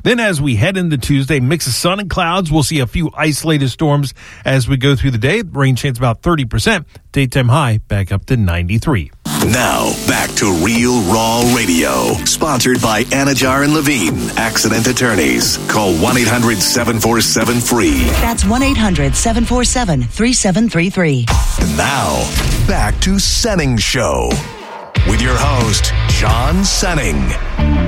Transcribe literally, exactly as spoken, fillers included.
Then as we head into Tuesday, mix of sun and clouds. We'll see a few isolated storms as we go through the day. Rain chance about thirty percent. Daytime high back up to ninety-three. Now, back to Real Raw Radio. Sponsored by Anajar and Levine, Accident Attorneys. Call one eight hundred seven four seven free. That's one eight hundred seven four seven three seven three three. And now, back to Senning Show with your host, John Senning.